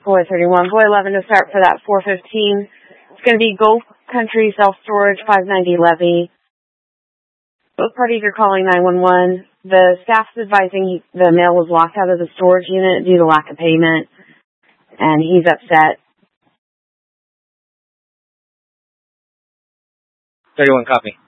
Boy 31, Boy 11 to start for that 415. It's going to be Gulf Country Self-Storage, 590 levy. Both parties are calling 911. The staff's advising the mail was locked out of the storage unit due to lack of payment, and he's upset. 31, copy.